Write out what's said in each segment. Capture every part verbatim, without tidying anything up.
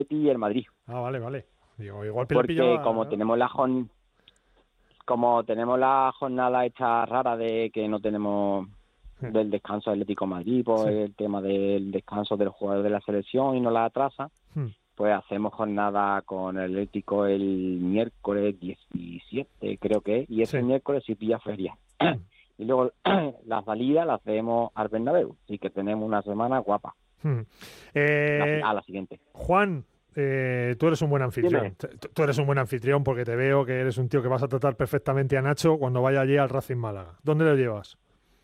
y el Madrid. Ah, vale, vale. Digo, igual Porque pillaba... como tenemos la jornada... Como tenemos la jornada esta rara de que no tenemos del descanso del Atlético de Madrid, pues sí. El tema del descanso del jugador de la selección y no la atrasa, hmm. pues hacemos jornada con el Atlético el miércoles diecisiete, creo que es, y ese sí. miércoles sí pilla feria. Hmm. Y luego la salida la hacemos al Bernabéu, así que tenemos una semana guapa. Hmm. Eh, la, a la siguiente. Juan, Eh, tú eres un buen anfitrión. Dime. Tú eres un buen anfitrión porque te veo que eres un tío que vas a tratar perfectamente a Nacho cuando vaya allí al Racing Málaga. ¿Dónde lo llevas?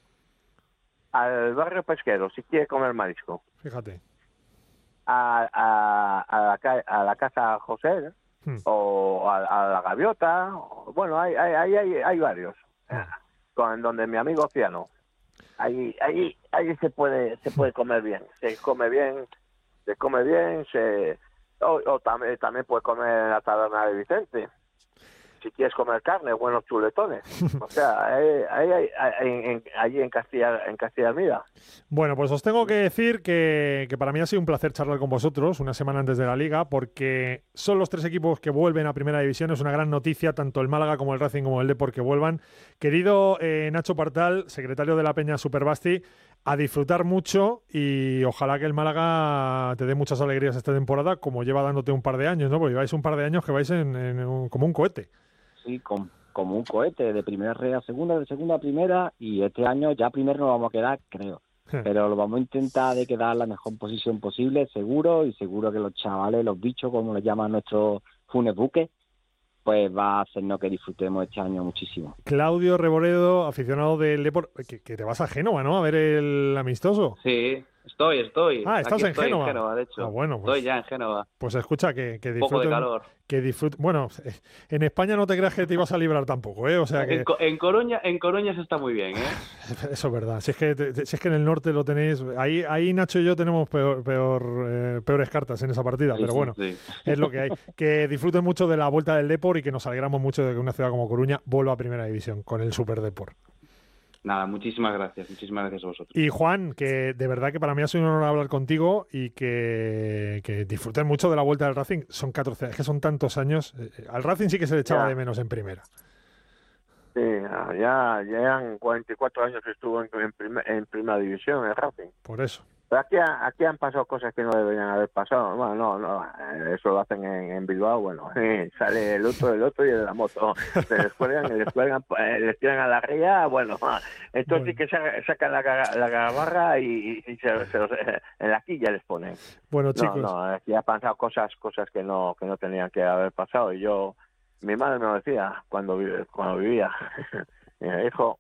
Al barrio pesquero, si quiere comer marisco. Fíjate. A, a, a, la, a la casa José hmm. o a, a la Gaviota. Bueno, hay, hay, hay, hay varios. Hmm. Con donde mi amigo Ciano. Ahí, ahí, ahí se puede, se puede comer bien. Se come bien, se come bien, se... O, o también, también puedes comer en la taberna de Vicente. Si quieres comer carne, buenos chuletones. O sea, ahí, ahí, ahí, allí en Castilla, en Castilla Mira. Bueno, pues os tengo que decir que, que para mí ha sido un placer charlar con vosotros una semana antes de la Liga, porque son los tres equipos que vuelven a Primera División. Es una gran noticia, tanto el Málaga como el Racing como el Depor que vuelvan. Querido eh, Nacho Partal, secretario de la Peña Superbasti, a disfrutar mucho y ojalá que el Málaga te dé muchas alegrías esta temporada, como lleva dándote un par de años, ¿no? Porque lleváis un par de años que vais en, en un, como un cohete. Sí, con, como un cohete, de primera red a segunda, de segunda a primera, y este año ya primero nos vamos a quedar, creo. Pero lo vamos a intentar de quedar en la mejor posición posible, seguro, y seguro que los chavales, los bichos, como les llaman nuestros funes buques, pues va a hacernos que disfrutemos este año muchísimo. Claudio Reboredo, aficionado del Depor, que, que te vas a Génova, ¿no? A ver el amistoso. Sí, estoy, estoy. Ah, estás Aquí en estoy Génova. en Génova, de hecho. Ah, bueno, pues, estoy ya en Génova. Pues escucha, que, que disfruten. Un poco de calor. Que disfruten. Bueno, en España no te creas que te ibas a librar tampoco, ¿eh? O sea que... En, en Coruña, en Coruña se está muy bien, ¿eh? Eso es verdad. Si es que, si es que en el norte lo tenéis... Ahí, ahí Nacho y yo tenemos peor, peor, eh, peores cartas en esa partida, sí, pero bueno, sí. Es lo que hay. Que disfruten mucho de la vuelta del Depor y que nos alegramos mucho de que una ciudad como Coruña vuelva a Primera División con el Super Depor. Nada, muchísimas gracias, muchísimas gracias a vosotros. Y Juan, que de verdad que para mí ha sido un honor hablar contigo y que, que disfruten mucho de la vuelta del Racing. Son catorce, es que son tantos años. Al Racing sí que se le echaba ya de menos en primera. Sí, ya, ya eran cuarenta y cuatro años que estuvo en, en, primer, en primera división el Racing. Por eso. Pero aquí, aquí han pasado cosas que no deberían haber pasado. Bueno, no, no, eso lo hacen en, en Bilbao. Bueno, eh, sale el otro, el otro y el de la moto. Se les cuelgan, les cuelgan, eh, les tiran a la ría. Bueno, entonces bueno. Sí que sacan, sacan la, la gabarra y, y se, se los, eh, en la quilla les ponen. Bueno, chicos. No, no, aquí han pasado cosas, cosas que no, que no tenían que haber pasado. Y yo, mi madre me lo decía cuando, cuando vivía. Mi hijo.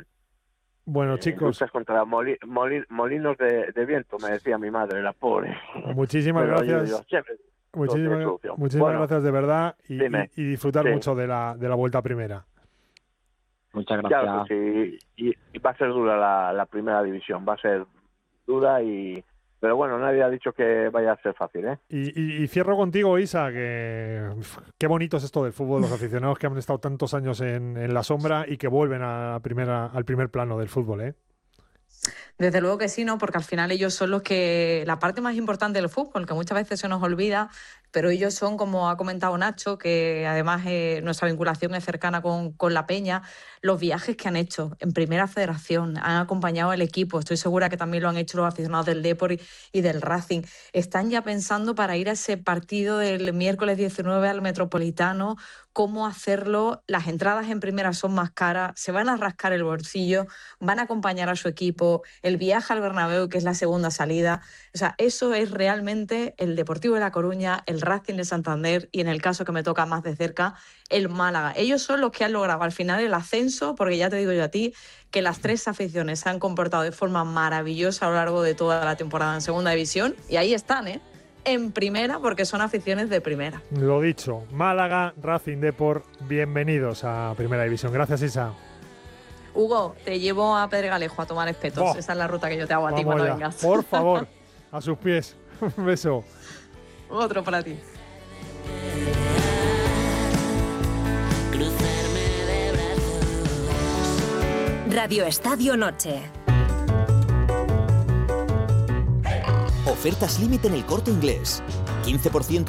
Bueno, chicos. Luchas contra moli, moli, molinos de, de viento, me decía mi madre, la pobre. Muchísimas Pero gracias. Yo, yo, siempre, muchísimas muchísimas bueno, gracias de verdad y, y, y disfrutar sí. mucho de la, de la vuelta primera. Muchas gracias. Claro que sí. y, y va a ser dura la, la primera división, va a ser dura y... Pero bueno, nadie ha dicho que vaya a ser fácil, ¿eh? Y, y, y cierro contigo, Isa, que qué bonito es esto del fútbol, los aficionados que han estado tantos años en, en la sombra y que vuelven a primera, al primer plano del fútbol, ¿eh? Desde luego que sí, ¿no? Porque al final ellos son los que... La parte más importante del fútbol, que muchas veces se nos olvida, pero ellos son, como ha comentado Nacho, que además eh, nuestra vinculación es cercana con, con la Peña, los viajes que han hecho en Primera Federación, han acompañado al equipo, estoy segura que también lo han hecho los aficionados del Depor y, y del Racing. Están ya pensando para ir a ese partido del miércoles diecinueve al Metropolitano, cómo hacerlo, las entradas en primera son más caras, se van a rascar el bolsillo, van a acompañar a su equipo, el viaje al Bernabéu, que es la segunda salida. O sea, eso es realmente el Deportivo de La Coruña, el Racing de Santander y, en el caso que me toca más de cerca, el Málaga. Ellos son los que han logrado al final el ascenso, porque ya te digo yo a ti que las tres aficiones se han comportado de forma maravillosa a lo largo de toda la temporada en segunda división y ahí están, ¿eh? En primera, porque son aficiones de primera. Lo dicho, Málaga, Racing, Depor, bienvenidos a Primera División. Gracias, Isa. Hugo, te llevo a Pedregalejo a tomar espetos. Oh, esa es la ruta que yo te hago a ti cuando ya. vengas. Por favor, a sus pies. Un beso. Otro para ti. Radio Estadio Noche. Ofertas límite en El Corte Inglés. quince por ciento